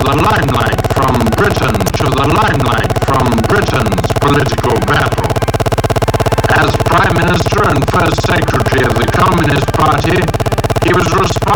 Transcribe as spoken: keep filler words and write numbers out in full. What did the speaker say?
the limelight from Britain, to the limelight from Britain's political battle. As Prime Minister and First Secretary of the Communist Party, he was responsible